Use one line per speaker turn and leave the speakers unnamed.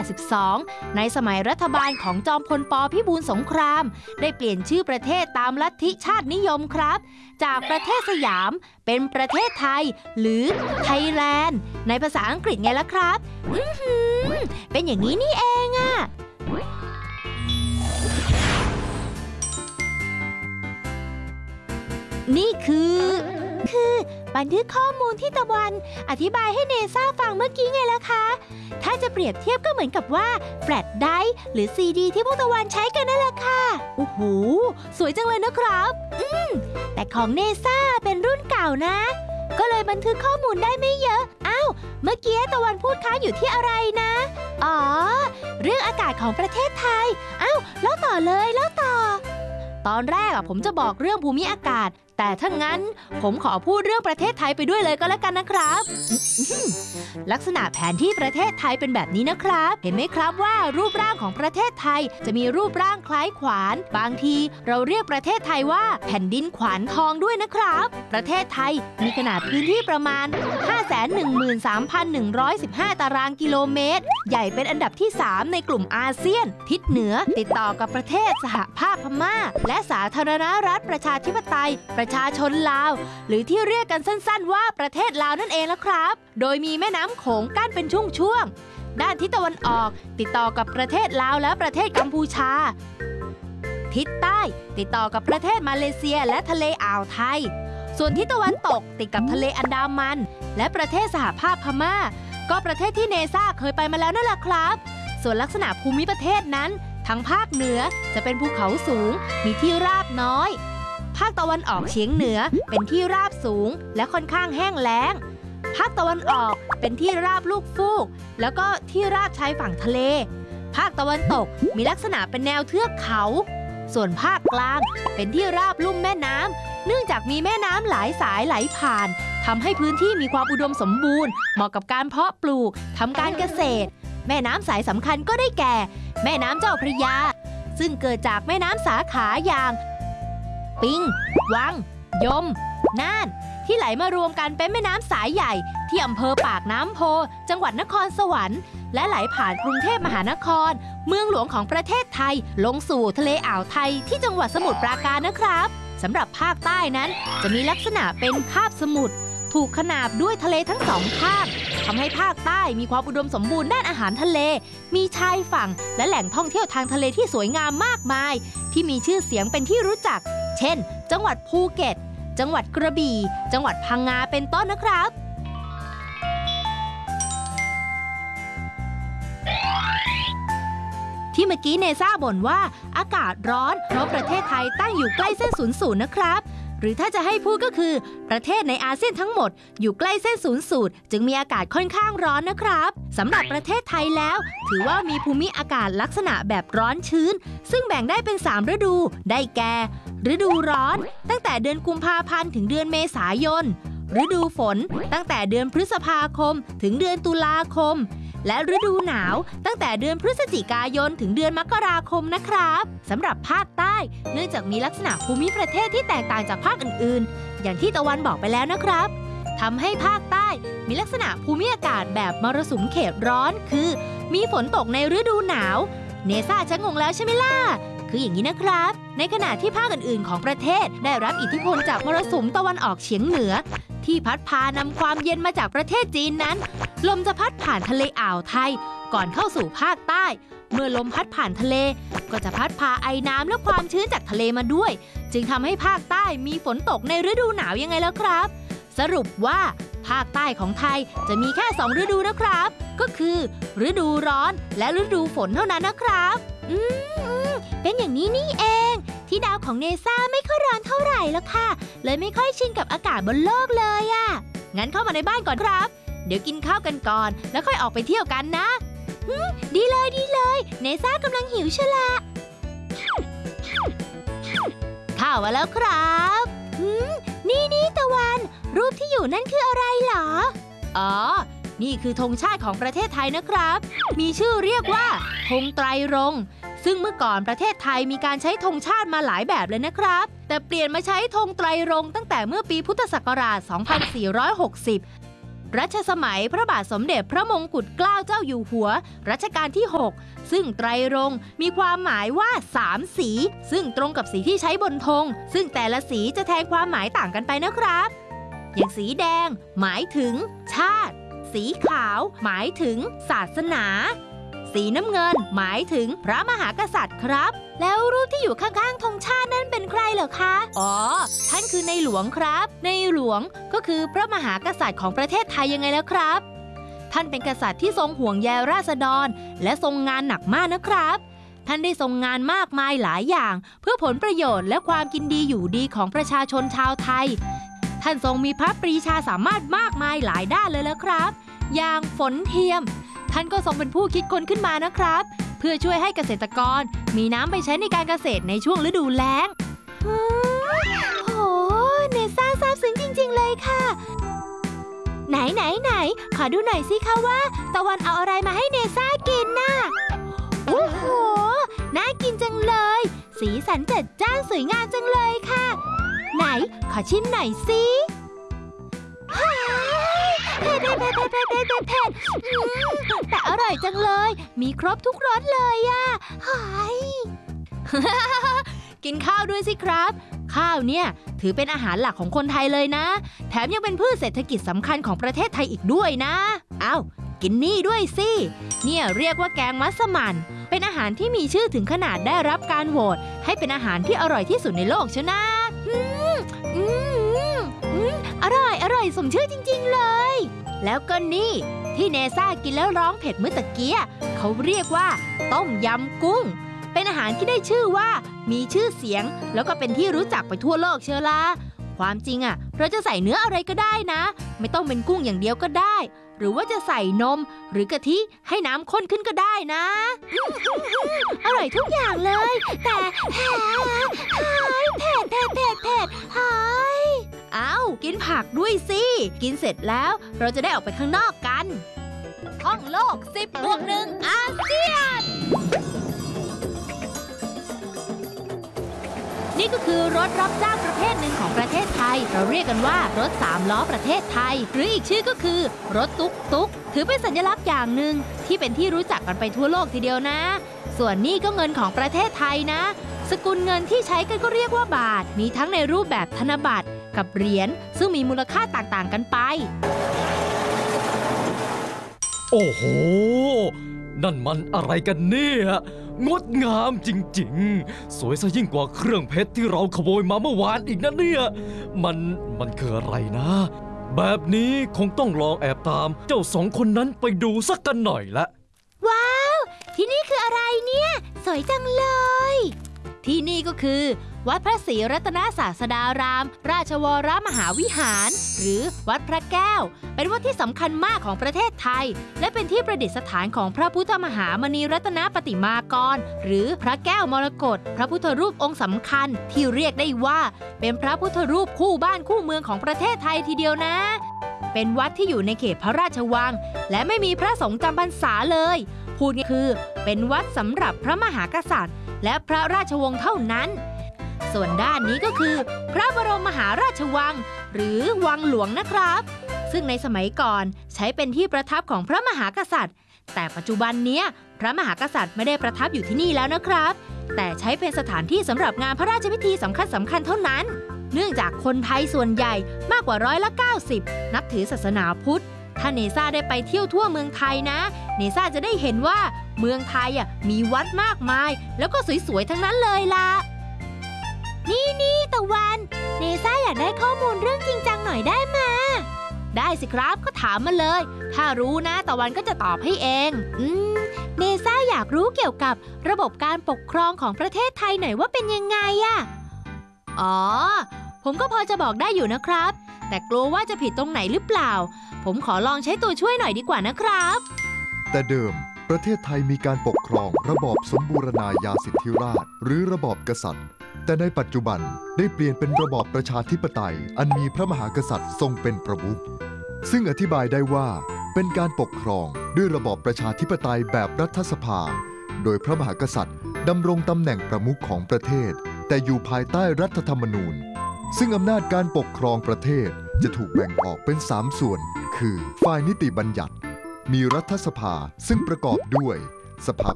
2562ในสมัยรัฐบาลของจอมพลป.พิบูลสงครามได้เปลี่ยนชื่อประเทศตามลัทธิชาตินิยมครับจากประเทศสยามเป็นประเทศไทยหรือไทยแลนด์ในภาษาอังกฤษไงล่ะครับเป็นอย่างนี้นี่เองอะนี่คือบันทึกข้อมูลที่ตะวันอธิบายให้เนซ่าฟังเมื่อกี้ไงล่ะคะถ้าจะเปรียบเทียบก็เหมือนกับว่าแฟลชไดรฟ์หรือซีดีที่พวกตะวันใช้กันนั่นแหละค่ะโอ้โหสวยจังเลยนะครับแต่ของเนซ่าเป็นรุ่นเก่านะก็เลยบันทึกข้อมูลได้ไม่เยอะอ้าวเมื่อกี้ตะวันพูดค้างอยู่ที่อะไรนะอ๋อเรื่องอากาศของประเทศไทยอ้าวแล้วต่อเลยแล้วต่อตอนแรกผมจะบอกเรื่องภูมิอากาศแต่ถ้างั้นผมขอพูดเรื่องประเทศไทยไปด้วยเลยก็แล้วกันนะครับลักษณะแผนที่ประเทศไทยเป็นแบบนี้นะครับเห็นไหมครับว่ารูปร่างของประเทศไทยจะมีรูปร่างคล้ายขวานบางทีเราเรียกประเทศไทยว่าแผ่นดินขวานทองด้วยนะครับประเทศไทยมีขนาดพื้นที่ประมาณ 513,115 ตารางกิโลเมตรใหญ่เป็นอันดับที่ 3 ในกลุ่มอาเซียนทิศเหนือติดต่อกับประเทศสหภาพพม่าและสาธารณรัฐประชาธิปไตยประชาชนลาวหรือที่เรียกกันสั้นๆว่าประเทศลาวนั่นเองละครับโดยมีแม่น้ำโขงกั้นเป็นช่วงๆด้านทิศตะวันออกติดต่อกับประเทศลาวและประเทศกัมพูชาทิศใต้ติดต่อกับประเทศมาเลเซียและทะเลอ่าวไทยส่วนทิศตะวันตกติดกับทะเลอันดามันและประเทศสหภาพพม่าก็ประเทศที่เนซ่าเคยไปมาแล้วนั่นแหละครับส่วนลักษณะภูมิประเทศนั้นทางภาคเหนือจะเป็นภูเขาสูงมีที่ราบน้อยภาคตะวันออกเฉียงเหนือเป็นที่ราบสูงและค่อนข้างแห้งแล้งภาคตะวันออกเป็นที่ราบลูกฟูกแล้วก็ที่ราบชายฝั่งทะเลภาคตะวันตกมีลักษณะเป็นแนวเทือกเขาส่วนภาคกลางเป็นที่ราบลุ่มแม่น้ำเนื่องจากมีแม่น้ำหลายสายไหลผ่านทำให้พื้นที่มีความอุดมสมบูรณ์เหมาะกับการเพาะปลูกทำการเกษตรแม่น้ำสายสำคัญก็ได้แก่แม่น้ำเจ้าพระยาซึ่งเกิดจากแม่น้ำสาขาอย่างปิงวังยมน่านที่ไหลมารวมกันเป็นแม่น้ำสายใหญ่ที่อำเภอปากน้ำโพจังหวัดนครสวรรค์และไหลผ่านกรุงเทพมหานครเมืองหลวงของประเทศไทยลงสู่ทะเลอ่าวไทยที่จังหวัดสมุทรปราการนะครับสำหรับภาคใต้นั้นจะมีลักษณะเป็นคาบสมุทรถูกขนาบด้วยทะเลทั้งสองข้างทำให้ภาคใต้มีความอุดมสมบูรณ์ด้านอาหารทะเลมีชายฝั่งและแหล่งท่องเที่ยวทางทะเลที่สวยงามมากมายที่มีชื่อเสียงเป็นที่รู้จักเช่นจังหวัดภูเก็ตจังหวัดกระบี่จังหวัดพังงาเป็นต้นนะครับที่เมื่อกี้เนซ่าบ่นว่าอากาศร้อนเพราะประเทศไทยตั้งอยู่ใกล้เส้นศูนย์สูตรนะครับหรือถ้าจะให้พูดก็คือประเทศในอาเซียนทั้งหมดอยู่ใกล้เส้นศูนย์สูตรจึงมีอากาศค่อนข้างร้อนนะครับสำหรับประเทศไทยแล้วถือว่ามีภูมิอากาศลักษณะแบบร้อนชื้นซึ่งแบ่งได้เป็น3ฤดูได้แก่ฤดูร้อนตั้งแต่เดือนกุมภาพันธ์ถึงเดือนเมษายนฤดูฝนตั้งแต่เดือนพฤษภาคมถึงเดือนตุลาคมและฤดูหนาวตั้งแต่เดือนพฤศจิกายนถึงเดือนมกราคมนะครับสำหรับภาคใต้เนื่องจากมีลักษณะภูมิประเทศที่แตกต่างจากภาคอื่นๆอย่างที่ตะวันบอกไปแล้วนะครับทำให้ภาคใต้มีลักษณะภูมิอากาศแบบมรสุมเขตร้อนคือมีฝนตกในฤดูหนาวเนซ่าชักงงแล้วใช่ไหมล่ะคืออย่างนี้นะครับในขณะที่ภาคอื่นๆของประเทศได้รับอิทธิพลจากมรสุมตะวันออกเฉียงเหนือที่พัดพานำความเย็นมาจากประเทศจีนนั้นลมจะพัดผ่านทะเลอ่าวไทยก่อนเข้าสู่ภาคใต้เมื่อลมพัดผ่านทะเลก็จะพัดพาไอน้ำและความชื้นจากทะเลมาด้วยจึงทำให้ภาคใต้มีฝนตกในฤดูหนาวยังไงแล้วครับสรุปว่าภาคใต้ของไทยจะมีแค่2ฤดูนะครับก็คือฤดูร้อนและฤดูฝนเท่านั้นนะครับเป็นอย่างนี้นี่เองที่ดาวของเนซ่าไม่ค่อยร้อนเท่าไหร่แล้วค่ะเลยไม่ค่อยชินกับอากาศบนโลกเลยอ่ะงั้นเข้ามาในบ้านก่อนครับเดี๋ยวกินข้าวกันก่อนแล้วค่อยออกไปเที่ยวกันนะดีเลยเนซ่ากำลังหิวชะละข้าวมาแล้วครับนี่ตะวันรูปที่อยู่นั่นคืออะไรเหรออ๋อนี่คือธงชาติของประเทศไทยนะครับมีชื่อเรียกว่าธงไตรรงค์ซึ่งเมื่อก่อนประเทศไทยมีการใช้ธงชาติมาหลายแบบเลยนะครับแต่เปลี่ยนมาใช้ธงไตรรงค์ตั้งแต่เมื่อปีพุทธศักราช 2460 รัชสมัยพระบาทสมเด็จพระมงกุฎเกล้าเจ้าอยู่หัวรัชกาลที่ 6ซึ่งไตรรงค์มีความหมายว่า3สีซึ่งตรงกับสีที่ใช้บนธงซึ่งแต่ละสีจะแทนความหมายต่างกันไปนะครับอย่างสีแดงหมายถึงชาติสีขาวหมายถึงศาสนาสีน้ำเงินหมายถึงพระมหากษัตริย์ครับแล้วรูปที่อยู่ข้างๆธงชาตินั้นเป็นใครเหรอคะอ๋อท่านคือในหลวงครับในหลวงก็คือพระมหากษัตริย์ของประเทศไทยยังไงแล้วครับท่านเป็นกษัตริย์ที่ทรงห่วงใยราษฎรและทรงงานหนักมากนะครับท่านได้ทรงงานมากมายหลายอย่างเพื่อผลประโยชน์และความกินดีอยู่ดีของประชาชนชาวไทยท่านทรงมีพระปรีชาสามารถมากมายหลายด้านเลยแล้วครับอย่างฝนเทียมท่านก็ทรงเป็นผู้คิดค้นขึ้นมานะครับเพื่อช่วยให้เกษตรกรมีน้ำไปใช้ในการเกษตรในช่วงฤดูแล้งโอ้เนซ่าซาบซึ้งจริงๆเลยค่ะไหนขอดูหน่อยสิคะว่าตะวันเอาอะไรมาให้เนซ่ากินน่ะโอ้โหน่ากินจังเลยสีสันจัดจ้านสวยงามจังเลยค่ะไหนขอชิมหน่อยสิเผ็ดแต่อร่อยจังเลยมีครบทุกรสเลยอ่ะกินข้าวด้วยสิครับข้าวเนี่ยถือเป็นอาหารหลักของคนไทยเลยนะแถมยังเป็นพืชเศรษฐกิจสำคัญของประเทศไทยอีกด้วยนะอ้าวกินนี่ด้วยสิเนี่ยเรียกว่าแกงมัสมั่นเป็นอาหารที่มีชื่อถึงขนาดได้รับการโหวตให้เป็นอาหารที่อร่อยที่สุดในโลกเชียวนะอร่อยสมชื่อจริงๆเลยแล้วก็นี่ที่เนซ่ากินแล้วร้องเผ็ดเมื่อตะกี้เขาเรียกว่าต้มยำกุ้งเป็นอาหารที่ได้ชื่อว่ามีชื่อเสียงแล้วก็เป็นที่รู้จักไปทั่วโลกเชียวล่ะความจริงเราจะใส่เนื้ออะไรก็ได้นะไม่ต้องเป็นกุ้งอย่างเดียวก็ได้หรือว่าจะใส่นมหรือกะทิให้น้ำข้นขึ้นก็ได้นะอร่อยทุกอย่างเลยแต่เผ็ดเอากินผักด้วยสิกินเสร็จแล้วเราจะได้ออกไปข้างนอกกันท่องโลก 10+1 อาเซียนนี่ก็คือรถรับจ้างประเภทหนึ่งของประเทศไทยเราเรียกกันว่ารถ3ล้อประเทศไทยหรืออีกชื่อก็คือรถตุ๊กถือเป็นสัญลักษณ์อย่างหนึ่งที่เป็นที่รู้จักกันไปทั่วโลกทีเดียวนะส่วนนี่ก็เงินของประเทศไทยนะสกุลเงินที่ใช้กันก็เรียกว่าบาทมีทั้งในรูปแบบธนบัตรกับเหรียญซึ่งมีมูลค่าต่างๆกันไป
โอ้โหนั่นมันอะไรกันเนี่ยงดงามจริงๆสวยซะยิ่งกว่าเครื่องเพชรที่เราขโมยมาเมื่อวานอีกนะเนี่ยมันคืออะไรนะแบบนี้คงต้องลองแอบตามเจ้า2คนนั้นไปดูสักกันหน่อยละ
ว้าวที่นี่คืออะไรเนี่ยสวยจังเลยที่นี่ก็คือวัดพระศรีรัตนศาสดารามราชวรมหาวิหารหรือวัดพระแก้วเป็นวัดที่สำคัญมากของประเทศไทยและเป็นที่ประดิษฐานของพระพุทธมหามณีรัตนปฏิมากรหรือพระแก้วมรกตพระพุทธรูปองค์สำคัญที่เรียกได้ว่าเป็นพระพุทธรูปคู่บ้านคู่เมืองของประเทศไทยทีเดียวนะเป็นวัดที่อยู่ในเขตพระราชวังและไม่มีพระสงฆ์จำพรรษาเลยพูดง่ายๆคือเป็นวัดสำหรับพระมหากษัตริย์และพระราชวงศ์เท่านั้นส่วนด้านนี้ก็คือพระบรมมหาราชวังหรือวังหลวงนะครับซึ่งในสมัยก่อนใช้เป็นที่ประทับของพระมหากษัตริย์แต่ปัจจุบันนี้พระมหากษัตริย์ไม่ได้ประทับอยู่ที่นี่แล้วนะครับแต่ใช้เป็นสถานที่สำหรับงานพระราชพิธีสำคัญเท่านั้นเนื่องจากคนไทยส่วนใหญ่มากกว่า90%นับถือศาสนาพุทธถ้าเนซ่าได้ไปเที่ยวทั่วเมืองไทยนะเนซ่าจะได้เห็นว่าเมืองไทยมีวัดมากมายแล้วก็สวยๆทั้งนั้นเลยล่ะนี่ตะวันเนซ่าอยากได้ข้อมูลเรื่องจริงจังหน่อยได้มาได้สิครับก็ถามมาเลยถ้ารู้นะตะวันก็จะตอบให้เองเนซ่าอยากรู้เกี่ยวกับระบบการปกครองของประเทศไทยหน่อยว่าเป็นยังไงอ๋อผมก็พอจะบอกได้อยู่นะครับแต่กลัวว่าจะผิดตรงไหนหรือเปล่าผมขอลองใช้ตัวช่วยหน่อยดีกว่านะครับ
แต่เดิมประเทศไทยมีการปกครองระบอบสมบูรณาญาสิทธิราชย์หรือระบอบกษัตริย์แต่ในปัจจุบันได้เปลี่ยนเป็นระบอบประชาธิปไตยอันมีพระมหากษัตริย์ทรงเป็นประมุขซึ่งอธิบายได้ว่าเป็นการปกครองด้วยระบอบประชาธิปไตยแบบรัฐสภาโดยพระมหากษัตริย์ดำรงตำแหน่งประมุขของประเทศแต่อยู่ภายใต้รัฐธรรมนูญซึ่งอำนาจการปกครองประเทศจะถูกแบ่งออกเป็น 3 ส่วน คือฝ่ายนิติบัญญัติ มีรัฐสภาซึ่งประกอบด้วย สภา